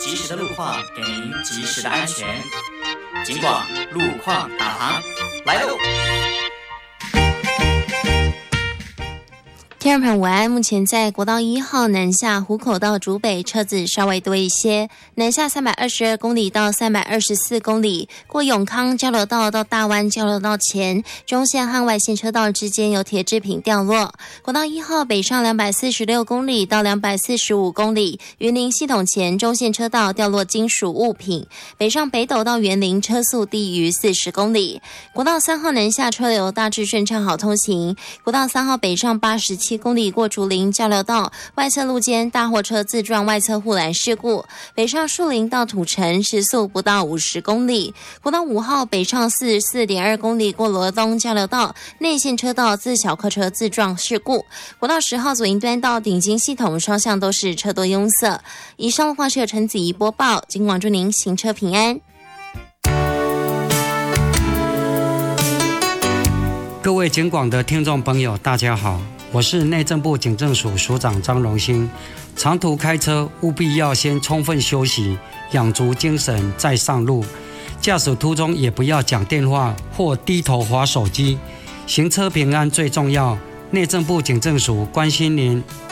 及时的路况，给您及时的安全。警广路况导航来喽！ 听众朋友午安，目前在国道1号南下湖口到竹北车子稍微多一些，南下322公里到324公里，过永康交流道到大湾交流道前，中线和外线车道之间有铁制品掉落。国道1号北上246公里到245公里，云林系统前中线车道掉落金属物品，北上北斗到园林车速低于40公里。国道3号南下车流大致顺畅好通行，国道3号北上87公里过竹林交流道外侧路肩大货车自撞外侧护栏事故，北上树林到土城时速不到50公里。国道5号北上44.2公里过罗东交流道内线车道自小客车自撞事故。国道10号左营端到顶金系统双向都是车多拥塞。以上路况是由陈子怡播报，警广祝您行车平安。 各位警广的听众朋友大家好，我是内政部警政署署长张荣兴。长途开车务必要先充分休息，养足精神再上路。驾驶途中也不要讲电话或低头滑手机。行车平安最重要，内政部警政署关心您。